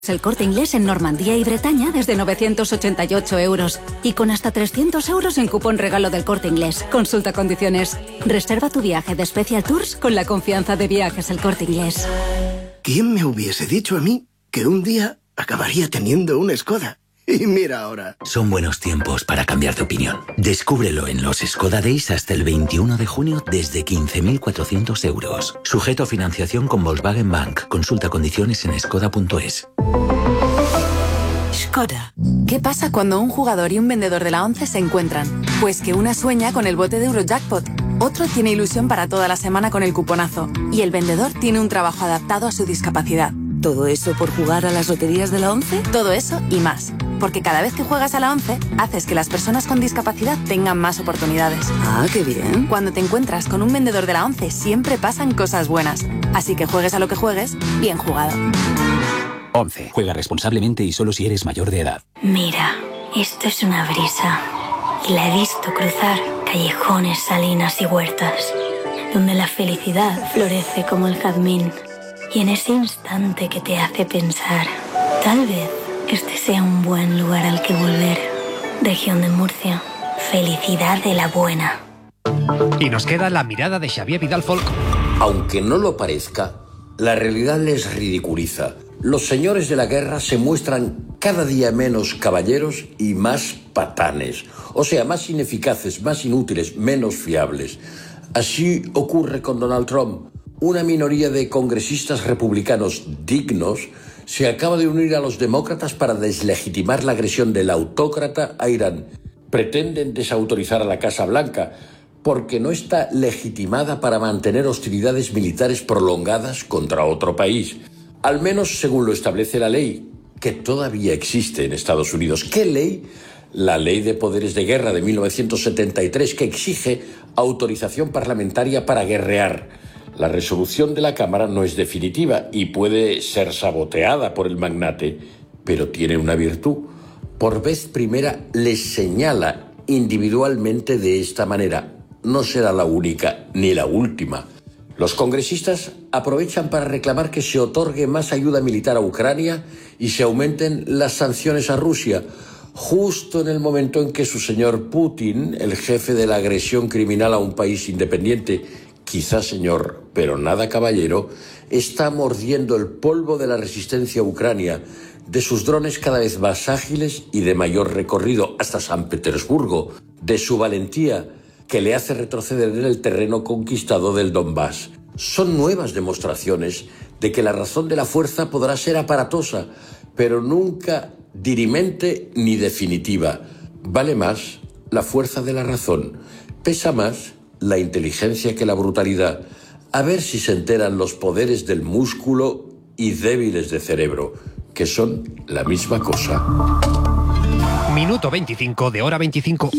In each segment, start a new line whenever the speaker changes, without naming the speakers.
El Corte Inglés en Normandía y Bretaña desde 988 euros. Y con hasta 300 euros en cupón regalo del Corte Inglés. Consulta condiciones. Reserva tu viaje de Special Tours con la confianza de Viajes El Corte Inglés.
¿Quién me hubiese dicho a mí que un día acabaría teniendo una Skoda? Y mira ahora.
Son buenos tiempos para cambiar de opinión. Descúbrelo en los Skoda Days hasta el 21 de junio desde 15.400 euros. Sujeto a financiación con Volkswagen Bank. Consulta condiciones en skoda.es.
Skoda. ¿Qué pasa cuando un jugador y un vendedor de la ONCE se encuentran? Pues que una sueña con el bote de Eurojackpot, otro tiene ilusión para toda la semana con el cuponazo y el vendedor tiene un trabajo adaptado a su discapacidad. ¿Todo eso por jugar a las loterías de la ONCE? Todo eso y más. Porque cada vez que juegas a la ONCE, haces que las personas con discapacidad tengan más oportunidades.
Ah, qué bien.
Cuando te encuentras con un vendedor de la ONCE, siempre pasan cosas buenas. Así que juegues a lo que juegues, bien jugado.
ONCE. Juega responsablemente y solo si eres mayor de edad.
Mira, esto es una brisa. Y la he visto cruzar callejones, salinas y huertas, donde la felicidad florece como el jazmín. Y en ese instante que te hace pensar, tal vez este sea un buen lugar al que volver. Región de Murcia. Felicidad de la buena.
Y nos queda la mirada de Xavier Vidal Folk.
Aunque no lo parezca, la realidad les ridiculiza. Los señores de la guerra se muestran cada día menos caballeros y más patanes. O sea, más ineficaces, más inútiles, menos fiables. Así ocurre con Donald Trump. Una minoría de congresistas republicanos dignos se acaba de unir a los demócratas para deslegitimar la agresión del autócrata a Irán. Pretenden desautorizar a la Casa Blanca porque no está legitimada para mantener hostilidades militares prolongadas contra otro país. Al menos según lo establece la ley, que todavía existe en Estados Unidos. ¿Qué ley? La Ley de Poderes de Guerra de 1973, que exige autorización parlamentaria para guerrear. La resolución de la Cámara no es definitiva y puede ser saboteada por el magnate, pero tiene una virtud. Por vez primera les señala individualmente de esta manera. No será la única ni la última. Los congresistas aprovechan para reclamar que se otorgue más ayuda militar a Ucrania y se aumenten las sanciones a Rusia, justo en el momento en que su señor Putin, el jefe de la agresión criminal a un país independiente, quizá señor, pero nada caballero, está mordiendo el polvo de la resistencia a Ucrania, de sus drones cada vez más ágiles y de mayor recorrido hasta San Petersburgo, de su valentía que le hace retroceder en el terreno conquistado del Donbass. Son nuevas demostraciones de que la razón de la fuerza podrá ser aparatosa, pero nunca dirimente ni definitiva. Vale más la fuerza de la razón, pesa más la inteligencia que la brutalidad. A ver si se enteran los poderes del músculo y débiles de cerebro, que son la misma cosa.
Minuto 25 de hora 25.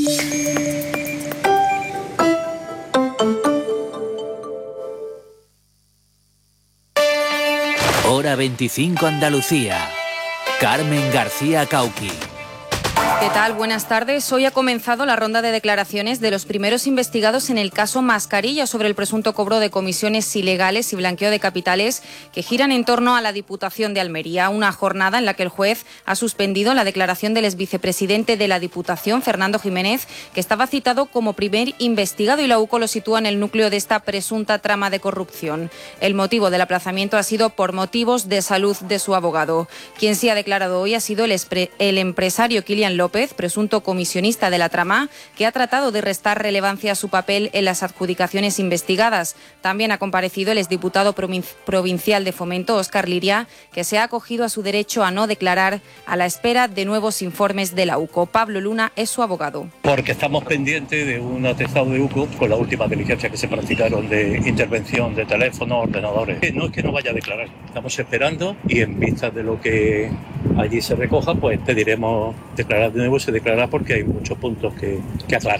Hora 25 Andalucía. Carmen García Cauqui.
¿Qué tal? Buenas tardes. Hoy ha comenzado la ronda de declaraciones de los primeros investigados en el caso Mascarilla sobre el presunto cobro de comisiones ilegales y blanqueo de capitales que giran en torno a la Diputación de Almería. Una jornada en la que el juez ha suspendido la declaración del exvicepresidente de la Diputación, Fernando Jiménez, que estaba citado como primer investigado, y la UCO lo sitúa en el núcleo de esta presunta trama de corrupción. El motivo del aplazamiento ha sido por motivos de salud de su abogado. Quien sí ha declarado hoy ha sido el empresario Kilian López, presunto comisionista de la trama, que ha tratado de restar relevancia a su papel en las adjudicaciones investigadas. También ha comparecido el exdiputado provincial de Fomento, Óscar Liria, que se ha acogido a su derecho a no declarar a la espera de nuevos informes de la UCO. Pablo Luna es su abogado.
Porque estamos pendientes de un atestado de UCO con las últimas diligencias que se practicaron de intervención de teléfonos, ordenadores. No es que no vaya a declarar, estamos esperando y en vista de lo que allí se recoja, pues pediremos declarar de nuevo. Se declarará porque hay muchos puntos que aclarar.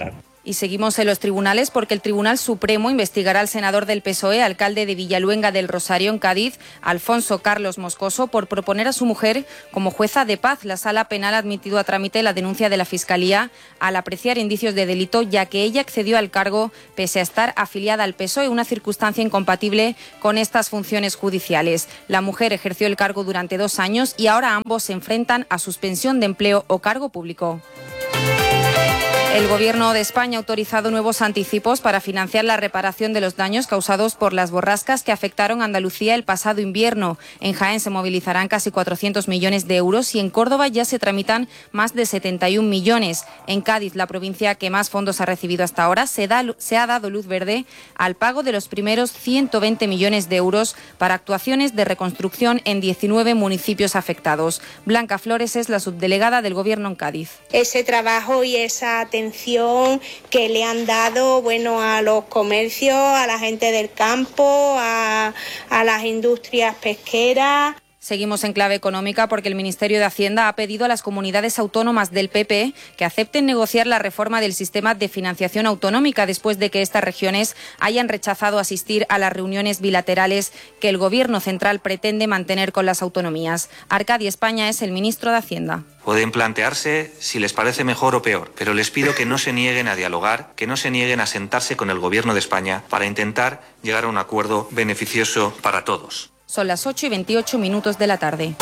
Y seguimos en los tribunales porque el Tribunal Supremo investigará al senador del PSOE, alcalde de Villaluenga del Rosario, en Cádiz, Alfonso Carlos Moscoso, por proponer a su mujer como jueza de paz. La Sala Penal ha admitido a trámite la denuncia de la Fiscalía al apreciar indicios de delito, ya que ella accedió al cargo pese a estar afiliada al PSOE, una circunstancia incompatible con estas funciones judiciales. La mujer ejerció el cargo durante 2 años y ahora ambos se enfrentan a suspensión de empleo o cargo público. El Gobierno de España ha autorizado nuevos anticipos para financiar la reparación de los daños causados por las borrascas que afectaron a Andalucía el pasado invierno. En Jaén se movilizarán casi 400 millones de euros y en Córdoba ya se tramitan más de 71 millones. En Cádiz, la provincia que más fondos ha recibido hasta ahora, se ha dado luz verde al pago de los primeros 120 millones de euros para actuaciones de reconstrucción en 19 municipios afectados. Blanca Flores es la subdelegada del Gobierno en Cádiz.
Ese trabajo y esa atención que le han dado, a los comercios, a la gente del campo, a las industrias pesqueras.
Seguimos en clave económica porque el Ministerio de Hacienda ha pedido a las comunidades autónomas del PP que acepten negociar la reforma del sistema de financiación autonómica después de que estas regiones hayan rechazado asistir a las reuniones bilaterales que el Gobierno central pretende mantener con las autonomías. Arcadi España es el ministro de Hacienda.
Pueden plantearse si les parece mejor o peor, pero les pido que no se nieguen a dialogar, que no se nieguen a sentarse con el Gobierno de España para intentar llegar a un acuerdo beneficioso para todos.
Son las 8:28 de la tarde.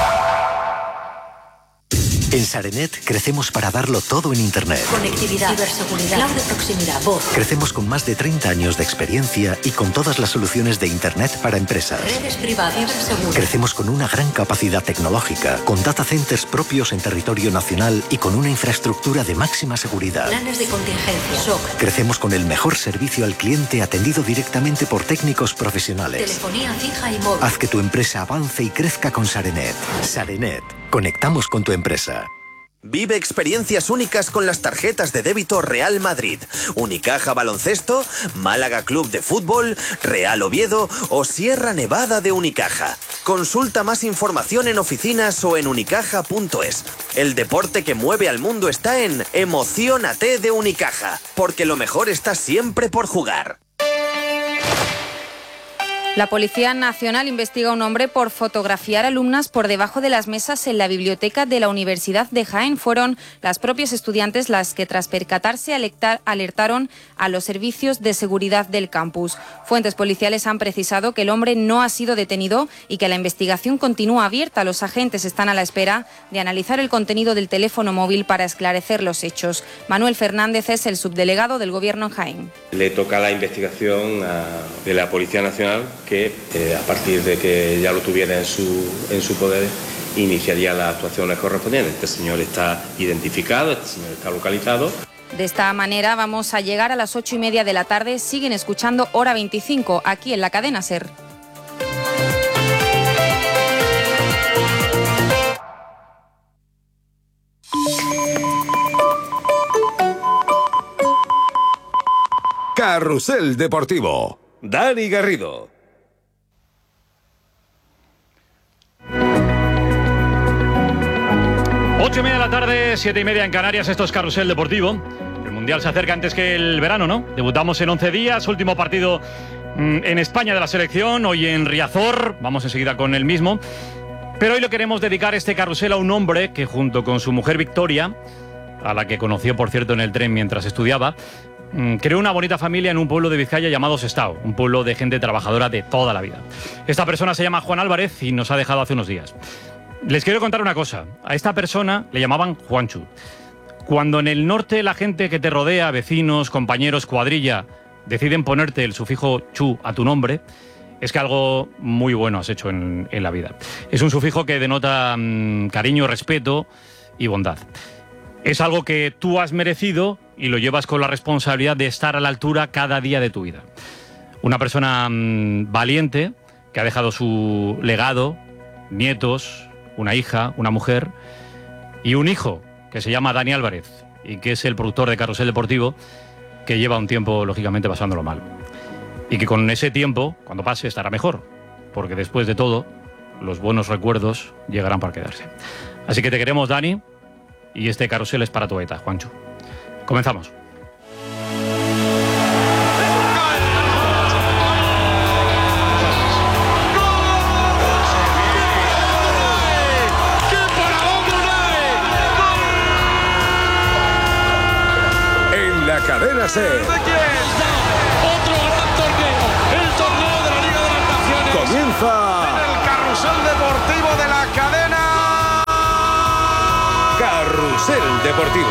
En Sarenet crecemos para darlo todo en Internet.
Conectividad, ciberseguridad, cloud de proximidad, voz.
Crecemos con más de 30 años de experiencia y con todas las soluciones de Internet para empresas.
Redes privadas, ciberseguras.
Crecemos con una gran capacidad tecnológica, con data centers propios en territorio nacional y con una infraestructura de máxima seguridad.
Planes de contingencia, SOC.
Crecemos con el mejor servicio al cliente atendido directamente por técnicos profesionales.
Telefonía fija y móvil.
Haz que tu empresa avance y crezca con Sarenet. Sarenet. Conectamos con tu empresa.
Vive experiencias únicas con las tarjetas de débito Real Madrid, Unicaja Baloncesto, Málaga Club de Fútbol, Real Oviedo o Sierra Nevada de Unicaja. Consulta más información en oficinas o en unicaja.es. El deporte que mueve al mundo está en Emociónate de Unicaja, porque lo mejor está siempre por jugar.
La Policía Nacional investiga a un hombre por fotografiar alumnas por debajo de las mesas en la biblioteca de la Universidad de Jaén. Fueron las propias estudiantes las que, tras percatarse, alertaron a los servicios de seguridad del campus. Fuentes policiales han precisado que el hombre no ha sido detenido y que la investigación continúa abierta. Los agentes están a la espera de analizar el contenido del teléfono móvil para esclarecer los hechos. Manuel Fernández es el subdelegado del Gobierno en Jaén.
Le toca la investigación de la Policía Nacional, que a partir de que ya lo tuviera en su poder, iniciaría las actuaciones correspondientes. Este señor está identificado, este señor está localizado.
De esta manera vamos a llegar a las 8:30 de la tarde. Siguen escuchando Hora 25 aquí en la cadena SER.
Carrusel Deportivo. Dani Garrido.
Ocho y media de la tarde, 7:30 en Canarias. Esto es Carrusel Deportivo. El Mundial se acerca antes que el verano, ¿no? Debutamos en 11 días, último partido en España de la selección, hoy en Riazor. Vamos enseguida con el mismo. Pero hoy lo queremos dedicar este carrusel a un hombre que, junto con su mujer Victoria, a la que conoció, por cierto, en el tren mientras estudiaba, creó una bonita familia en un pueblo de Vizcaya llamado Sestao, un pueblo de gente trabajadora de toda la vida. Esta persona se llama Juan Álvarez y nos ha dejado hace unos días. Les quiero contar una cosa. A esta persona le llamaban Juanchu. Cuando en el norte la gente que te rodea, vecinos, compañeros, cuadrilla, deciden ponerte el sufijo chu a tu nombre, es que algo muy bueno has hecho en la vida. Es un sufijo que denota cariño, respeto y bondad. Es algo que tú has merecido y lo llevas con la responsabilidad de estar a la altura cada día de tu vida. Una persona valiente que ha dejado su legado, nietos, una hija, una mujer y un hijo que se llama Dani Álvarez y que es el productor de Carrusel Deportivo, que lleva un tiempo, lógicamente, pasándolo mal. Y que con ese tiempo, cuando pase, estará mejor, porque después de todo, los buenos recuerdos llegarán para quedarse. Así que te queremos, Dani, y este carrusel es para tu eta, Juancho. Comenzamos.
Cadena SER.
¿De quién? Otro gran torneo, el torneo de la Liga de las Naciones.
Comienza
en el carrusel deportivo de la cadena.
Carrusel Deportivo.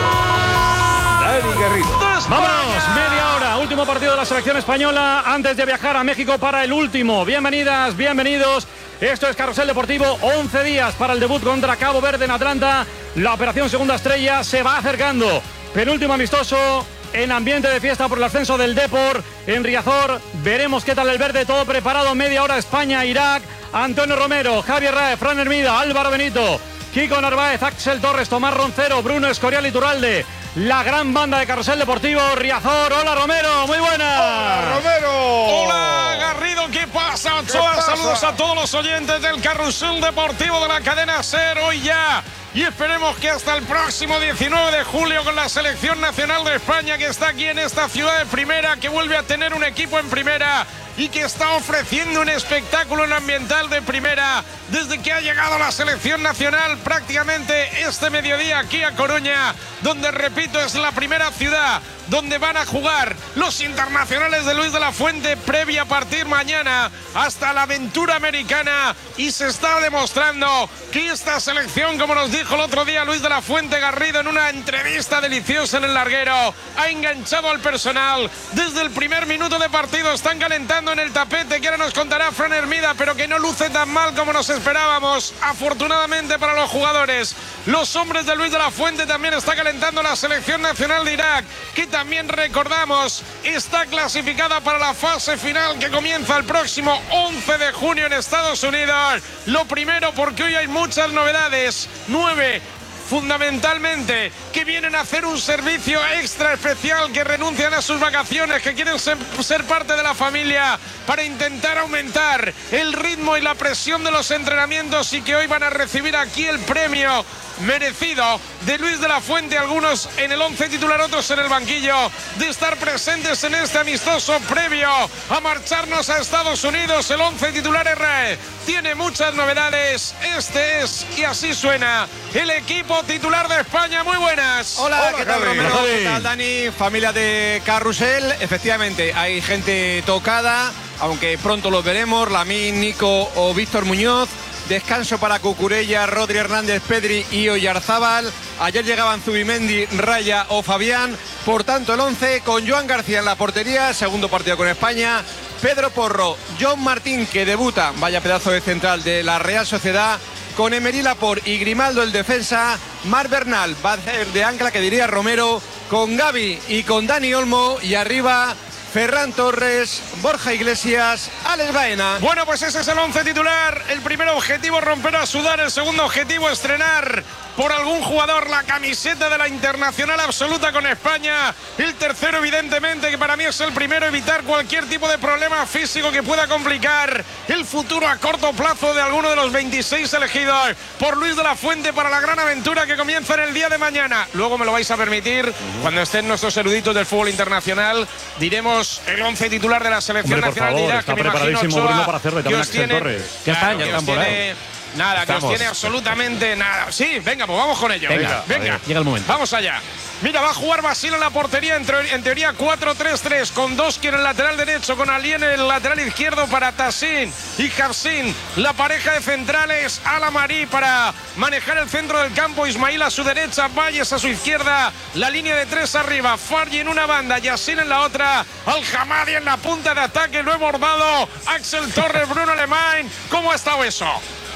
Dani Garrido.
¡Vámonos! Media hora, último partido de la selección española antes de viajar a México para el último. Bienvenidas, bienvenidos. Esto es Carrusel Deportivo, 11 días para el debut contra Cabo Verde en Atlanta. La operación Segunda Estrella se va acercando. Penúltimo amistoso en ambiente de fiesta por el ascenso del Depor en Riazor. Veremos qué tal el verde, todo preparado. Media hora España, Irak. Antonio Romero, Javier Rae, Fran Hermida, Álvaro Benito, Kiko Narváez, Axel Torres, Tomás Roncero, Bruno Escorial y Iturralde. La gran banda de Carrusel Deportivo, Riazor. Hola Romero, muy buenas.
Hola Romero. Hola Garrido, ¿qué pasa? Saludos a todos los oyentes del Carrusel Deportivo de la cadena SER. Hoy ya. Y esperemos que hasta el próximo 19 de julio con la Selección Nacional de España, que está aquí en esta ciudad de primera, que vuelve a tener un equipo en primera y que está ofreciendo un espectáculo en ambiental de primera desde que ha llegado la Selección Nacional prácticamente este mediodía aquí a Coruña, donde, repito, es la primera ciudad donde van a jugar los internacionales de Luis de la Fuente previa a partir mañana hasta la aventura americana, y se está demostrando que esta selección, como nos dijo el otro día Luis de la Fuente Garrido en una entrevista deliciosa en el larguero, ha enganchado al personal desde el primer minuto de partido. Están calentando en el tapete, que ahora nos contará Fran Hermida, pero que no luce tan mal como nos esperábamos, afortunadamente para los jugadores. Los hombres de Luis de la Fuente también está calentando la selección nacional de Irak, que también, recordamos, está clasificada para la fase final que comienza el próximo 11 de junio en Estados Unidos. Lo primero, porque hoy hay muchas novedades, 9 fundamentalmente, que vienen a hacer un servicio extra especial, que renuncian a sus vacaciones, que quieren ser parte de la familia para intentar aumentar el ritmo y la presión de los entrenamientos, y que hoy van a recibir aquí el premio merecido de Luis de la Fuente, algunos en el 11 titular, otros en el banquillo, de estar presentes en este amistoso previo a marcharnos a Estados Unidos. El 11 titular R tiene muchas novedades. Este es, y así suena, el equipo titular de España. Muy buenas.
Hola, ¿qué tal Romero? ¿Qué tal Dani? Familia de Carrusel. Efectivamente, hay gente tocada, aunque pronto los veremos. Lamín, Nico o Víctor Muñoz. Descanso para Cucurella, Rodri Hernández, Pedri y Oyarzábal. Ayer llegaban Zubimendi, Raya o Fabián. Por tanto, el 11 con Joan García en la portería, segundo partido con España. Pedro Porro, John Martín, que debuta, vaya pedazo de central de la Real Sociedad, con Emery Laporte y Grimaldo el defensa. Marc Bernal va a hacer de ancla, que diría Romero, con Gavi y con Dani Olmo, y arriba Ferran Torres, Borja Iglesias, Alex Baena.
Bueno, pues ese es el 11 titular. El primer objetivo, romper a sudar. El segundo objetivo, estrenar por algún jugador la camiseta de la internacional absoluta con España. El tercero, evidentemente, que para mí es el primero, evitar cualquier tipo de problema físico que pueda complicar el futuro a corto plazo de alguno de los 26 elegidos por Luis de la Fuente para la gran aventura que comienza en el día de mañana. Luego, me lo vais a permitir, cuando estén nuestros eruditos del fútbol internacional, diremos el 11 titular de la selección nacional de Irak,
está
que me imagino,
Bruno, para hacerle también Axel Torres.
Ya están por ahí. Nada, que os tiene absolutamente nada. Sí, venga, pues vamos con ello. Venga.
Llega el momento.
Vamos allá. Mira, va a jugar Basile en la portería, en teoría 4-3-3, con Doski en el lateral derecho, con Ali en el lateral izquierdo para Tassin y Hafsin. La pareja de centrales, Alamari para manejar el centro del campo, Ismail a su derecha, Valles a su izquierda, la línea de 3 arriba, Fargi en una banda, Yassin en la otra, Al-Hamadi en la punta de ataque, lo he bordado, Axel Torres, Bruno Alemán. ¿Cómo ha estado eso?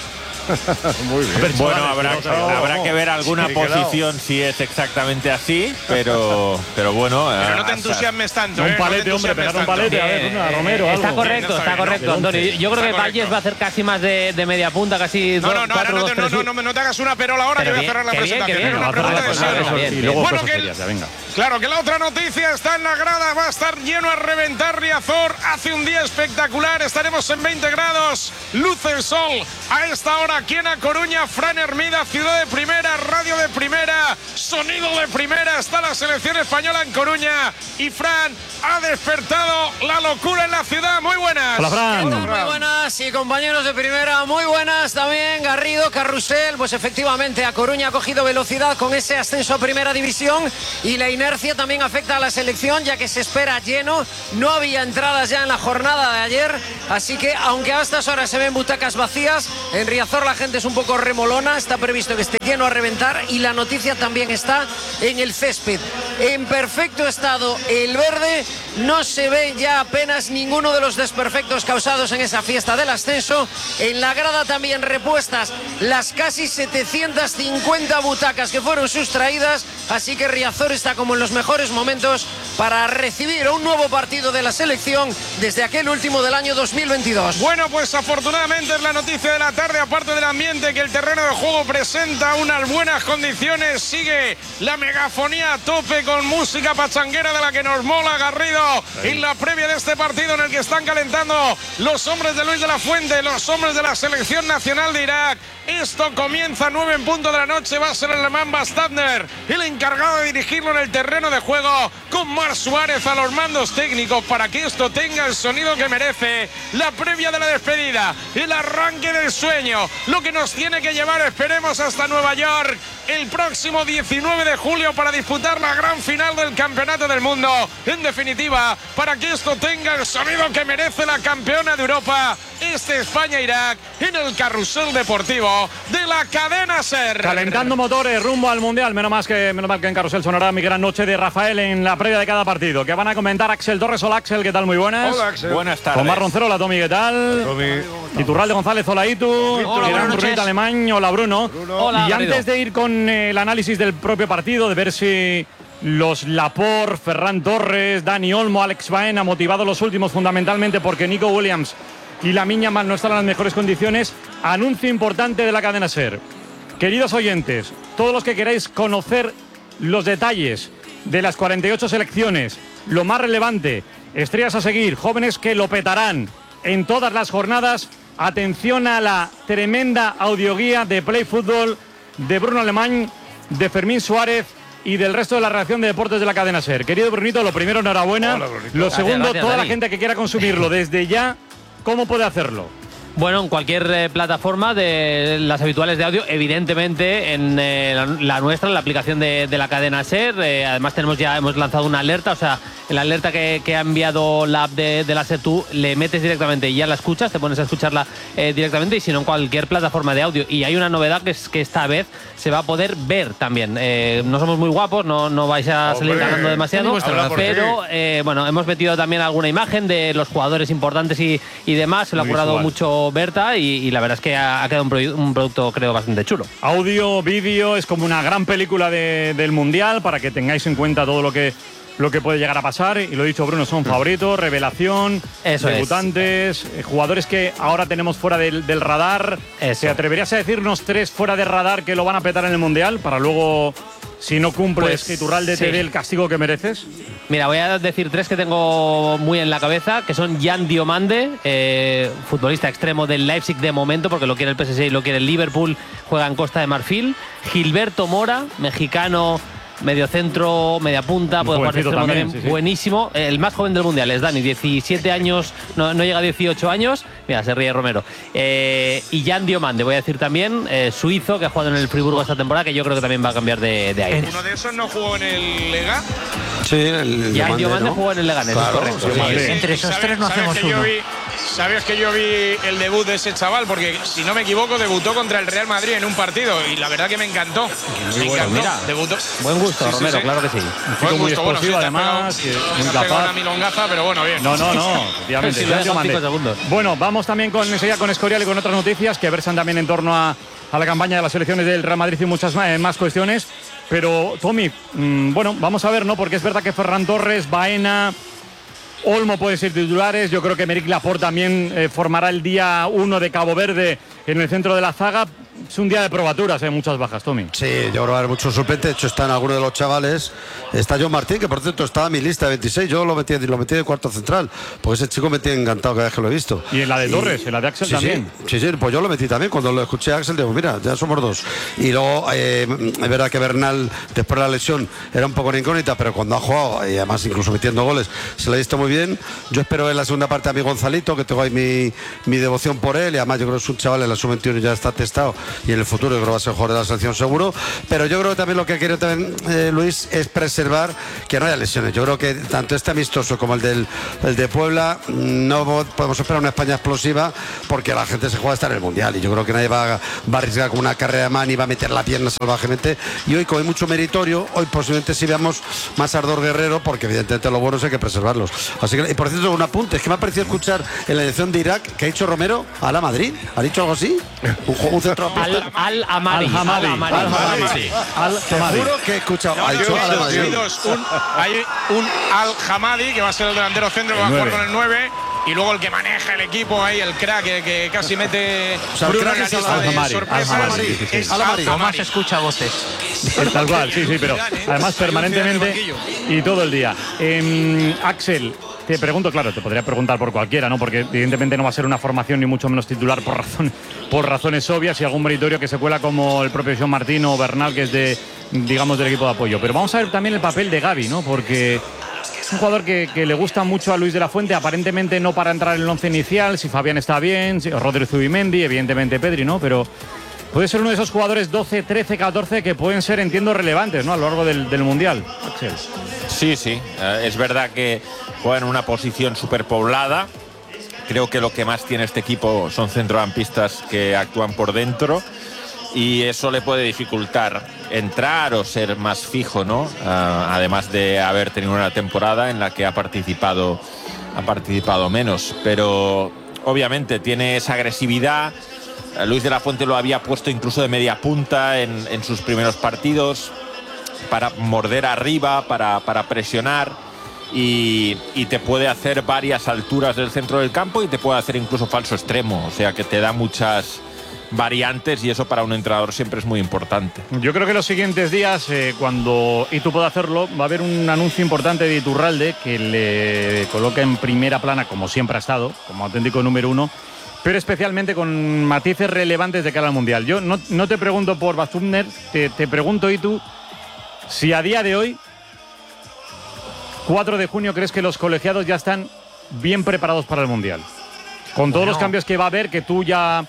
Muy bien. Bueno, habrá que ver alguna posición si es exactamente así, pero bueno.
Pero no te entusiasmes tanto.
Un palete, hombre, pegar un palete, a ver, Romero.
Está correcto, Antonio. Yo creo que Valles va a hacer casi más de media punta, casi.
No te hagas una perola ahora, que voy a cerrar la presentación. Una pregunta de serio.
Bueno,
claro que la otra noticia está en la grada, va a estar lleno a reventar Riazor. Hace un día espectacular, estaremos en 20 grados, luce el sol a esta hora aquí en A Coruña. Fran Hermida, ciudad de primera, radio de primera, sonido de primera. Está la selección española en Coruña y Fran ha despertado la locura en la ciudad. Muy buenas.
Hola, Fran.
Muy buenas y compañeros de primera, muy buenas también. Garrido, Carrusel, pues efectivamente a Coruña ha cogido velocidad con ese ascenso a primera división y la inercia también afecta a la selección ya que se espera lleno. No había entradas ya en la jornada de ayer, así que aunque a estas horas se ven butacas vacías, en Riazor la gente es un poco remolona, está previsto que esté lleno a reventar y la noticia también está en el césped. En perfecto estado el verde, no se ve ya apenas ninguno de los desperfectos causados en esa fiesta del ascenso. En la grada también repuestas las casi 750 butacas que fueron sustraídas, así que Riazor está como en los mejores momentos para recibir un nuevo partido de la selección desde aquel último del año 2022.
Bueno, pues afortunadamente es la noticia de la tarde, aparte del ambiente, que el terreno de juego presenta unas buenas condiciones. Sigue la megafonía a tope con música pachanguera de la que nos mola, Garrido, en la previa de este partido en el que están calentando los hombres de Luis de la Fuente, los hombres de la selección nacional de Irak. Esto comienza a 9 en punto de la noche. Va a ser el alemán Bastadner el encargado de dirigirlo en el terreno de juego, con Marc Suárez a los mandos técnicos para que esto tenga el sonido que merece. La previa de la despedida, el arranque del sueño, lo que nos tiene que llevar, esperemos, hasta Nueva York el próximo 19 de julio para disputar la gran final del Campeonato del Mundo. En definitiva, para que esto tenga el sonido que merece la campeona de Europa, España-Irak, en el carrusel deportivo de la cadena SER.
Calentando motores rumbo al Mundial. Menos mal que en carrusel sonará mi gran noche de Rafael en la previa de cada partido, que van a comentar Axel Torres. Hola, Axel, ¿qué tal? Muy buenas.
Hola, Axel.
Buenas tardes.
Omar Roncero, hola, Tomi, ¿qué tal?
Tommy.
Iturralde González, hola, Itu.
Hola,
Brunito Alemán, hola, Bruno.
Hola,
y
Garrido.
antes de ir con el análisis del propio partido, de ver si los Laporte, Ferran Torres, Dani Olmo, Alex Baena, motivados los últimos fundamentalmente porque Nico Williams y Lamine Yamal no están en las mejores condiciones, anuncio importante de la cadena SER. Queridos oyentes, todos los que queráis conocer los detalles de las 48 selecciones, lo más relevante, estrellas a seguir, jóvenes que lo petarán en todas las jornadas, atención a la tremenda audioguía de Play Fútbol de Bruno Alemán, de Fermín Suárez y del resto de la redacción de deportes de la cadena SER. Querido Brunito, lo primero, enhorabuena.
Hola, Brunito.
Lo segundo,
Gracias,
toda
Dani.
la gente que quiera consumirlo desde ya, ¿cómo puede hacerlo?
Bueno, en cualquier plataforma de las habituales de audio, evidentemente en la nuestra, en la aplicación de la cadena SER. Además hemos lanzado una alerta, o sea, la alerta que ha enviado la app de la SER, tú le metes directamente y ya la escuchas, te pones a escucharla directamente, y si no en cualquier plataforma de audio. Y hay una novedad, que es que esta vez se va a poder ver también. No somos muy guapos, no vais a salir ganando demasiado, pero bueno, hemos metido también alguna imagen de los jugadores importantes y demás. Se lo ha currado mucho Berta y la verdad es que ha quedado un producto, creo, bastante chulo.
Audio, vídeo, es como una gran película del Mundial, para que tengáis en cuenta todo lo que puede llegar a pasar. Y lo he dicho, Bruno, son favoritos, revelación, debutantes, jugadores que ahora tenemos fuera del radar. ¿Te atreverías a decirnos 3 fuera de radar que lo van a petar en el Mundial, para luego, si no cumples, Iturralde te dé el castigo que mereces?
Mira, voy a decir 3 que tengo muy en la cabeza, que son Jan Diomande, futbolista extremo del Leipzig de momento, porque lo quiere el PSG y lo quiere el Liverpool, juega en Costa de Marfil. Gilberto Mora, mexicano, mediocentro, media punta, puede jugar de extremo también, sí. Buenísimo. El más joven del Mundial es Dani, 17 años, no llega a 18 años. Mira, se ríe Romero. Y Jan Diomande, voy a decir también, suizo, que ha jugado en el Friburgo esta temporada, que yo creo que también va a cambiar de aire.
¿Uno de esos no jugó en el Lega?
Sí, en el
Jan Diomande, ¿no? Jugó en el Leganés,
claro,
correcto.
Sí.
Entre esos 3 no hacemos uno.
¿Sabes que yo vi el debut de ese chaval? Porque, si no me equivoco, debutó contra el Real Madrid en un partido y la verdad que me encantó. Me encantó.
Mira,
debutó.
Buen gusto,
Sí,
Romero,
sí.
claro que sí.
Un chico muy explosivo, además, muy
Me ha pegado
capaz.
una milongaza, pero bueno, bien.
No, efectivamente.
Sí, lo dejan 5 segundos.
Bueno, vamos también enseguida con Escorial y con otras noticias que versan también en torno a la campaña de las selecciones del Real Madrid y muchas más cuestiones. Pero, Tommy, bueno, vamos a ver, ¿no? Porque es verdad que Ferran Torres, Baena, Olmo pueden ser titulares. Yo creo que Aymeric Laporte también formará el día 1 de Cabo Verde en el centro de la zaga. es un día de probaturas, hay muchas bajas, Tommy.
Sí, yo creo que va a haber muchos suplentes. De hecho, están algunos de los chavales. Está John Martín, que por cierto estaba en mi lista de 26. Yo lo metí de cuarto central, porque ese chico me tiene encantado cada vez que lo he visto.
Y en la de Torres, en la de Axel también.
Sí, pues yo lo metí también. Cuando lo escuché a Axel, digo, mira, ya somos dos. Y luego, es verdad que Bernal, después de la lesión, era un poco una incógnita, pero cuando ha jugado, y además incluso metiendo goles, se lo ha visto muy bien. Yo espero en la segunda parte a mi Gonzalito, que tengo ahí mi devoción por él, y además yo creo que es un chaval en la sub-21 ya está testado, y en el futuro yo creo que va a ser jugador de la selección seguro. Pero yo creo que también lo que quiere también Luis es preservar que no haya lesiones. Yo creo que tanto este amistoso como el de Puebla no podemos esperar una España explosiva, porque la gente se juega hasta en el Mundial, y yo creo que nadie va a arriesgar con una carrera de man y va a meter la pierna salvajemente. Y hoy, como hay mucho meritorio, hoy posiblemente sí veamos más ardor guerrero, porque evidentemente los buenos hay que preservarlos. Así que, y por cierto, un apunte, es que me ha parecido escuchar en la elección de Irak que ha dicho Romero a la Madrid. ¿Ha dicho algo así? Un centrocampista.
Al-Hamadi.
Seguro que he escuchado.
Hay un Al-Hamadi que va a ser el delantero centro, que va a jugar con el 9. Y luego el que maneja el equipo ahí, el crack que casi mete Bruno en la lista de sorpresa.
Tomás escucha voces.
Tal cual, sí, pero además permanentemente y todo el día. Axel, te pregunto, claro, te podría preguntar por cualquiera, ¿no? Porque evidentemente no va a ser una formación ni mucho menos titular por razones obvias, y algún meritorio que se cuela como el propio John Martín o Bernal, que es del equipo de apoyo. Pero vamos a ver también el papel de Gavi, ¿no? Porque es un jugador que le gusta mucho a Luis de la Fuente, aparentemente no para entrar en el once inicial, si Fabián está bien, si Rodri Zubimendi, evidentemente Pedri, ¿no? Pero puede ser uno de esos jugadores 12, 13, 14 que pueden ser, entiendo, relevantes, ¿no? A lo largo del Mundial, Axel.
Sí, es verdad que juega en una posición superpoblada. Creo que lo que más tiene este equipo son centrocampistas que actúan por dentro, y eso le puede dificultar entrar o ser más fijo, ¿no? Además de haber tenido una temporada en la que ha participado menos, pero obviamente tiene esa agresividad. Luis de la Fuente lo había puesto incluso de media punta en sus primeros partidos, para morder arriba, para presionar, y te puede hacer varias alturas del centro del campo, y te puede hacer incluso falso extremo, o sea que te da muchas variantes, y eso para un entrenador siempre es muy importante.
Yo creo que los siguientes días, cuando Itu pueda hacerlo, va a haber un anuncio importante de Iturralde que le coloca en primera plana, como siempre ha estado, como auténtico número uno, pero especialmente con matices relevantes de cara al Mundial. Yo no te pregunto por Bazumner, te pregunto, Itu, si a día de hoy, 4 de junio, crees que los colegiados ya están bien preparados para el Mundial. Con todos los cambios que va a haber, que tú ya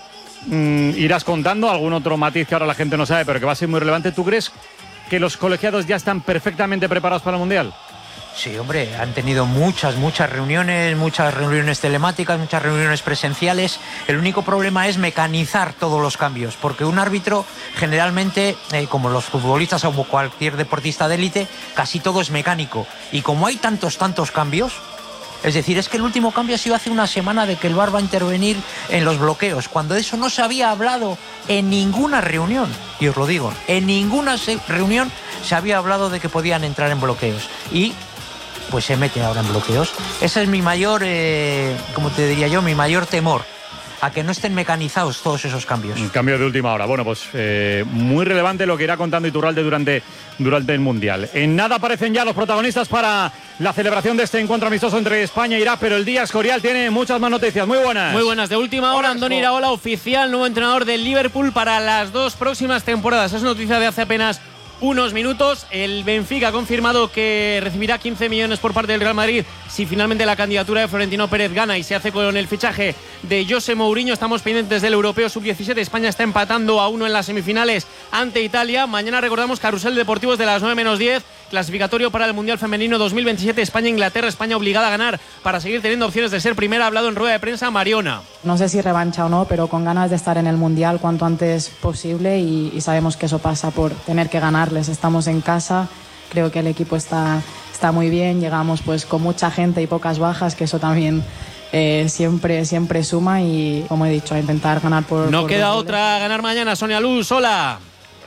irás contando, algún otro matiz que ahora la gente no sabe, pero que va a ser muy relevante. ¿Tú crees que los colegiados ya están perfectamente preparados para el Mundial?
Sí, hombre, han tenido muchas reuniones telemáticas, muchas reuniones presenciales. El único problema es mecanizar todos los cambios, porque un árbitro generalmente, como los futbolistas o cualquier deportista de élite, casi todo es mecánico. Y como hay tantos cambios, es decir, es que el último cambio ha sido hace una semana, de que el VAR va a intervenir en los bloqueos, cuando de eso no se había hablado en ninguna reunión. Y os lo digo, en ninguna reunión se había hablado de que podían entrar en bloqueos. Y pues se meten ahora en bloqueos. Ese es mi mayor, como te diría yo, mi mayor temor, a que no estén mecanizados todos esos cambios.
Un cambio de última hora. Bueno, pues muy relevante lo que irá contando Iturralde durante el Mundial. En nada aparecen ya los protagonistas para la celebración de este encuentro amistoso entre España e Irak, pero el día Escorial tiene muchas más noticias. Muy buenas.
Muy buenas. De última hora, Andoni Iraola, oficial, nuevo entrenador del Liverpool para las 2 próximas temporadas. Es noticia de hace apenas unos minutos. El Benfica ha confirmado que recibirá 15 millones por parte del Real Madrid si finalmente la candidatura de Florentino Pérez gana y se hace con el fichaje de José Mourinho. Estamos pendientes del Europeo Sub-17. España está empatando a 1 en las semifinales ante Italia. Mañana recordamos carrusel deportivos de las 9:10. Clasificatorio para el Mundial Femenino 2027. España-Inglaterra. España obligada a ganar para seguir teniendo opciones de ser primera. Ha hablado en rueda de prensa Mariona.
No sé si revancha o no, pero con ganas de estar en el Mundial cuanto antes posible, y sabemos que eso pasa por tener que ganarles. Estamos en casa, creo que el equipo está muy bien, llegamos pues con mucha gente y pocas bajas, que eso también siempre suma, y como he dicho, a intentar ganar por...
No queda otra, ganar mañana. Sonia Luz, hola.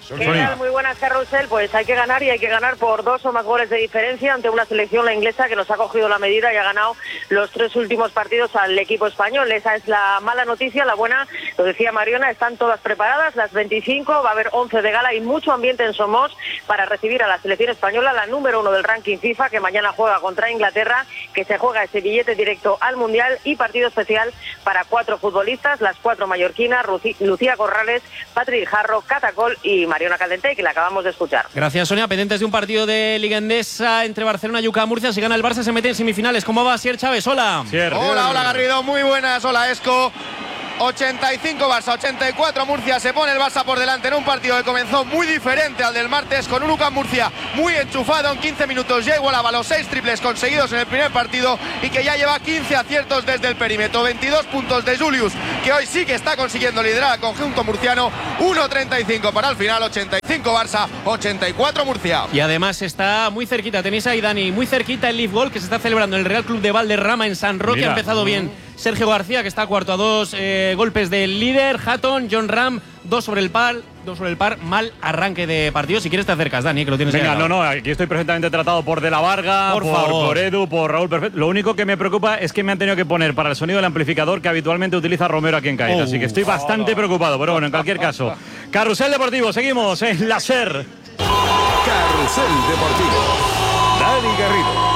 ¿Qué tal? Muy buenas, Carrusel. Pues hay que ganar y hay que ganar por 2 o más goles de diferencia ante una selección, la inglesa, que nos ha cogido la medida y ha ganado los 3 últimos partidos al equipo español. Esa es la mala noticia. La buena, lo decía Mariona, están todas preparadas, las 25, va a haber 11 de gala y mucho ambiente en Somos para recibir a la selección española, la número 1 del ranking FIFA, que mañana juega contra Inglaterra, que se juega ese billete directo al Mundial, y partido especial para 4 futbolistas, las 4 mallorquinas, Lucía Corrales, Patrick Jarro, Catacol y Mariona Caldentey, que la acabamos de escuchar.
Gracias, Sonia. Pendientes de un partido de Liga Endesa entre Barcelona y UCAM Murcia. Si gana el Barça se mete en semifinales. ¿Cómo va, Sier Chávez? Hola.
Hola Garrido, muy buenas. Hola Esco. 85 Barça, 84 Murcia. Se pone el Barça por delante en un partido que comenzó muy diferente al del martes, con un UCAM Murcia muy enchufado. En 15 minutos ya igualaba los 6 triples conseguidos en el primer partido y que ya lleva 15 aciertos desde el perímetro. 22 puntos de Julius, que hoy sí que está consiguiendo liderar al conjunto murciano. 1.35 para el final. 85 Barça, 84 Murcia.
Y además está muy cerquita, tenéis ahí, Dani, muy cerquita el Leaf Goal que se está celebrando en el Real Club de Valderrama en San Roque. Ha empezado bien Sergio García, que está cuarto a 2 golpes del líder. Hatton, John Ram, 2 sobre el par. Mal arranque de partido. Si quieres te acercas, Dani, que lo tienes.
Venga, no, aquí estoy perfectamente tratado por De la Varga, por Edu, por Raúl Perfecto. Lo único que me preocupa es que me han tenido que poner para el sonido del amplificador que habitualmente utiliza Romero aquí en Caída. Así que estoy bastante preocupado, pero bueno, en cualquier caso. Carrusel Deportivo, seguimos en la SER.
Carrusel Deportivo. Dani Garrido.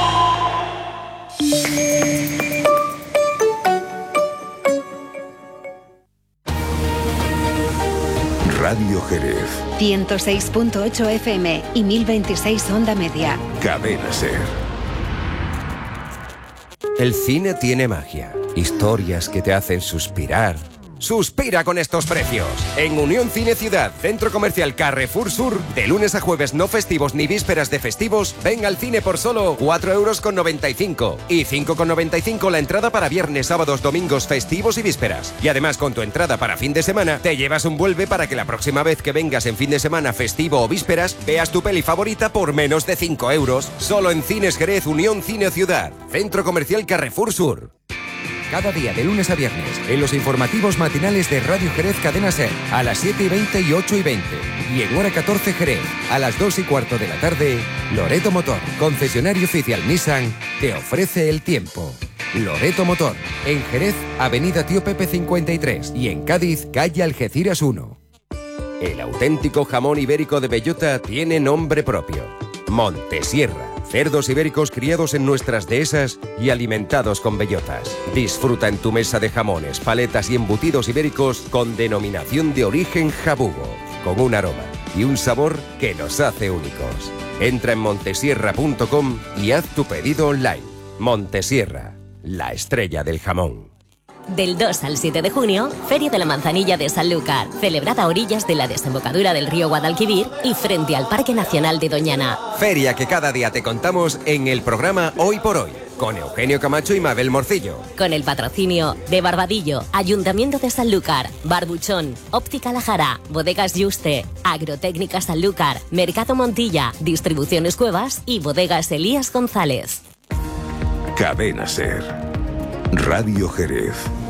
Radio Jerez.
106.8 FM y 1026 onda media.
Cadena SER.
El cine tiene magia. Historias que te hacen suspirar. Suspira con estos precios. En Unión Cine Ciudad, Centro Comercial Carrefour Sur, de lunes a jueves no festivos ni vísperas de festivos, ven al cine por solo 4,95 € y 5,95 la entrada para viernes, sábados, domingos, festivos y vísperas. Y además con tu entrada para fin de semana, te llevas un vuelve para que la próxima vez que vengas en fin de semana, festivo o vísperas, veas tu peli favorita por menos de 5 €. Solo en Cines Jerez, Unión Cine Ciudad, Centro Comercial Carrefour Sur. Cada día, de lunes a viernes, en los informativos matinales de Radio Jerez Cadena SER, a las 7:20 y 8:20. Y en hora 14 Jerez, a las 2:15 de la tarde, Loreto Motor, concesionario oficial Nissan, te ofrece el tiempo. Loreto Motor, en Jerez, Avenida Tío Pepe 53, y en Cádiz, calle Algeciras 1. El auténtico jamón ibérico de bellota tiene nombre propio: Montesierra. Cerdos ibéricos criados en nuestras dehesas y alimentados con bellotas. Disfruta en tu mesa de jamones, paletas y embutidos ibéricos con denominación de origen jabugo, con un aroma y un sabor que nos hace únicos. Entra en montesierra.com y haz tu pedido online. Montesierra, la estrella del jamón.
Del 2 al 7 de junio, Feria de la Manzanilla de Sanlúcar, celebrada a orillas de la desembocadura del río Guadalquivir y frente al Parque Nacional de Doñana.
Feria que cada día te contamos en el programa Hoy por Hoy, con Eugenio Camacho y Mabel Morcillo.
Con el patrocinio de Barbadillo, Ayuntamiento de Sanlúcar, Barbuchón, Óptica La Jara, Bodegas Yuste, Agrotécnica Sanlúcar, Mercado Montilla, Distribuciones Cuevas y Bodegas Elías González.
Cadena SER. Radio Jerez.